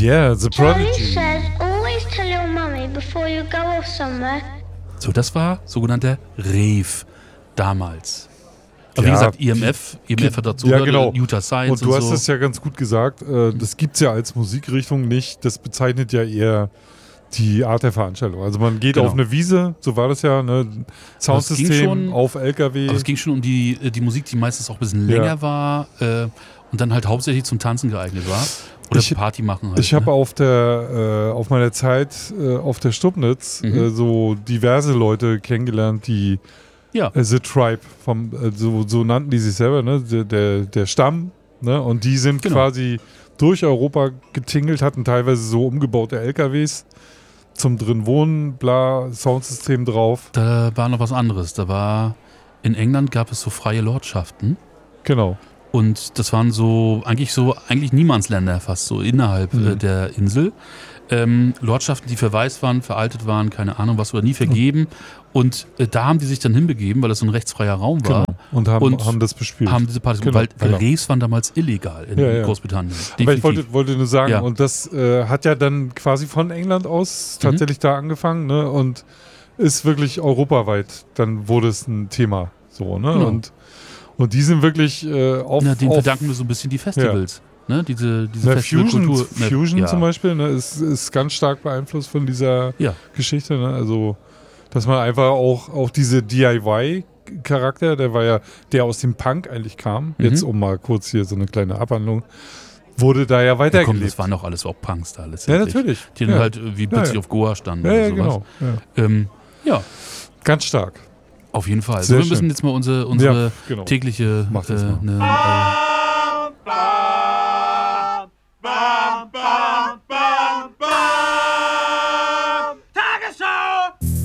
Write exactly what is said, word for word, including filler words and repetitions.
Yeah, The Charlie Prodigy. says always tell your mummy before you go off somewhere. So, das war sogenannter Rave damals. Aber Ja, wie gesagt, I M F, I M F hat dazu ja, gehört, genau. Utah Science Und du und hast so. es ja ganz gut gesagt, äh, das gibt es ja als Musikrichtung nicht, das bezeichnet ja eher die Art der Veranstaltung. Also man geht Genau. auf eine Wiese, so war das ja, ne? Soundsystem schon- auf L K W. Aber es ging schon um die, äh, die Musik, die meistens auch ein bisschen Ja. länger war äh, und dann halt hauptsächlich zum Tanzen geeignet war. Oder Ich- Party machen halt. Ich habe ne? auf der äh, auf meiner Zeit äh, auf der Stubnitz Mhm. äh, so diverse Leute kennengelernt, die Ja. äh, The Tribe vom äh, so, so nannten die sich selber, ne? Der, der, der Stamm, ne? Und die sind Genau. quasi durch Europa getingelt, hatten teilweise so umgebaute L K Ws zum drin wohnen, bla, Soundsystem drauf. Da war noch was anderes. Da war, in England gab es so freie Lordschaften. Genau. Und das waren so, eigentlich so, eigentlich Niemandsländer fast so innerhalb Mhm. äh, der Insel. Ähm, Lordschaften, die verwaist waren, veraltet waren, keine Ahnung was, oder nie vergeben. Und äh, da haben die sich dann hinbegeben, weil das so ein rechtsfreier Raum war, Genau. Und haben, Und haben das bespielt. haben diese Partys, Genau, weil genau. Raves waren damals illegal in Ja, ja. Großbritannien. Aber ich Definitiv. wollte, wollte nur sagen, Ja. und das äh, hat ja dann quasi von England aus tatsächlich da angefangen, ne? Und ist wirklich europaweit, dann wurde es ein Thema. So, ne? Genau. Und, und die sind wirklich äh, auf, Na, denen auf verdanken wir so ein bisschen die Festivals. Ne? Diese, diese ne, Fusion, Festivalkultur. Ne, Fusion ja. zum Beispiel, ne, ist, ist ganz stark beeinflusst von dieser Ja. Geschichte. Ne? Also, dass man einfach auch, auch diese D I Y-Charakter, der war ja, der aus dem Punk eigentlich kam, Mhm. jetzt um mal kurz hier so eine kleine Abhandlung, wurde da ja Ja, komm, weitergelebt. das waren doch alles auch Punks da Ja, letztendlich. natürlich. Die dann ja. halt äh, wie plötzlich ja. auf Goa standen Ja, oder ja, sowas. genau. Ja. Ähm, ja, Ganz stark. auf jeden Fall. Sehr So, wir müssen schön. jetzt mal unsere, unsere Ja, genau. tägliche Mach das äh, mal. ne, äh,